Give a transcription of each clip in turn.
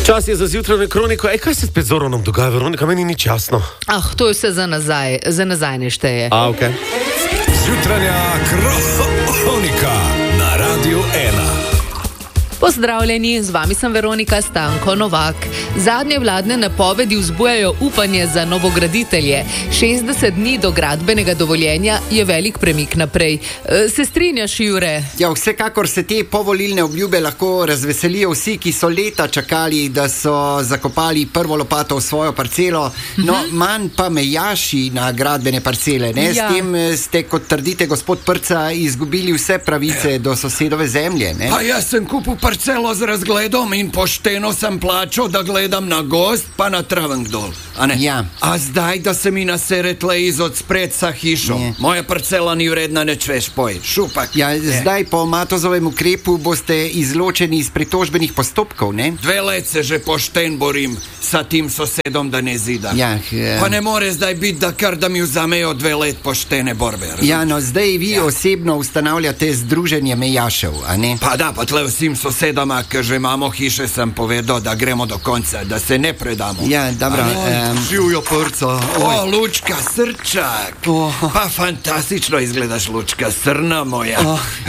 Čas je za zjutrajno kroniko. Kaj se spet z Zoronom dogaja, Veronika? Meni ni jasno. To je vse za nazaj ne šteje. Okay. Zjutrajna kronika na Radiu 1. Pozdravljeni, z vami sem Veronika Stanko Novak. Zadnje vladne napovedi vzbujajo upanje za novograditelje. 60 dni do gradbenega dovoljenja je velik premik naprej. Se strinjaš, Jure? Ja, vsekakor se te povolilne obljube lahko razveselijo vsi, ki so leta čakali, da so zakopali prvo lopato v svojo parcelo. No, manj pa mejaši na gradbene parcele. Ne? Ja. S tem ste, kot trdite, gospod Prca, izgubili vse pravice do sosedove zemlje. Ne? Pa jaz sem kupil parcelo z razgledom in pošteno sem plačal, da gledam na gozd pa na Travenk dol. Ja. A zdaj, da se mi nasere tle iz odspred sa hišo. Ne. Moja parcela ni vredna, neč veš, poj. Šupak. Ja, zdaj po Matozovem ukrepu boste izločeni iz pritožbenih postopkov, ne? 2 let se že pošten borim sa tim sosedom, da ne zida. Ja, Pa ne more zdaj biti, da mi vzamejo 2 let poštene borbe. razumeš? ja, no, zdaj vi osebno ustanavljate združenje mejašev, a ne? Pa da, pa tle vsem sosedama, ki že imamo hiše, sem povedal, da gremo do konca, da se ne predamo. Ja, dobro. Živjo Prca. O, Lučka, srčak. Pa fantastično izgledaš, Lučka, srna moja.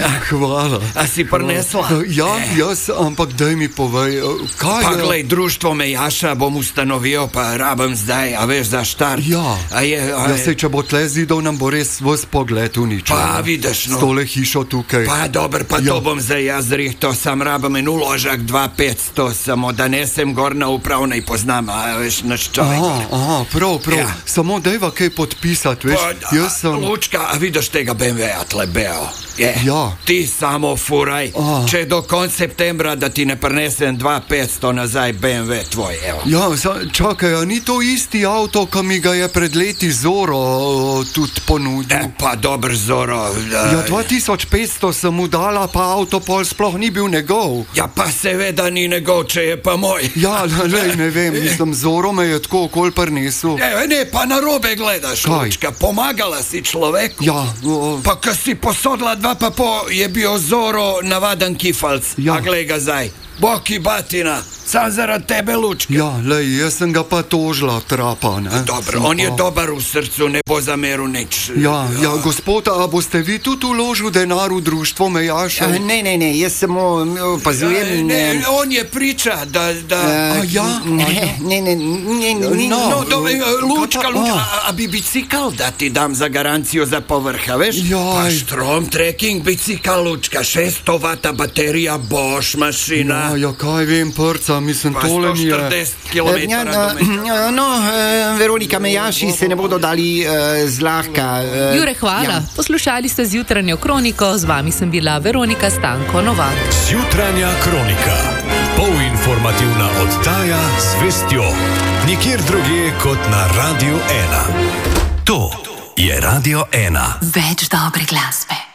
Hvala. A si prinesla? Ja, jaz, ampak daj mi povej, kaj Pa je... glej, društvo mejaša bom ustanovil, pa rabim zdaj, a veš, za štart. Ja, Ja, sej, če bo tle zidov, nam bo res vs pogled uničil. Pa vidiš, no. S tole hišo tukaj. Pa dober, pa to bom zdaj jaz rihto, sam rabim en uložak 2-500, samo da nesem gor na upravnej poznam, a veš, naš človek. Aha, prav. Ja. Samo dajva kaj podpisati, veš, jaz sem... Lučka, a vidiš tega BMW-a tle beo? Ja. Ti samo furaj, če do konca septembra, da ti ne prinesem 2-500 nazaj BMW tvoj, evo. Ja, čakaj, a ni to isti avto, ki mi ga je pred leti Zoro tudi ponudil? Pa dober Zoro. Ja, 2500 sem mu dala, pa avto pol sploh ni bil njegov. Ja, pa seveda ni njegov, če je pa moj. Ja, lej, ne vem, mislim, Zoro me je tako okol prinesel. Ne, pa narobe gledaš, Kaj? Lučka, pomagala si človeku. Ja, Pa ko si posodila 2,5, je bil Zoro navaden kifalc. Ja. A glej ga zdaj, boki batina, sam zaradi tebe, Lučka. ja, lej, jaz sem ga pa tožila, trapa, ne? Dobro, on je dober v srcu, ne bo zameril nič. Ja, gospod, a boste vi tudi uložil denar v društvo mejašev? Ne, jaz samo opazujem. Ne, on je priča, da... No, Lučka, a bi bicikl da ti dam za garancijo za povrha, veš? Jaj. Pa Strom trekking bicikl, Lučka, 600 vata baterija, Bosch mašina. Ja, kaj vem, Prca, mislim, Pa tole mi je... 140 km. Veronika, mejaši se ne bodo dali zlahka. Jure, hvala. Ja. Poslušali ste zjutranjo kroniko, z vami sem bila Veronika Stanko Novak. Zjutrajna kronika. Polinformativna oddaja z vestjo. Nikjer drugje kot na Radiu 1. To je Radio 1. Več dobre glasbe.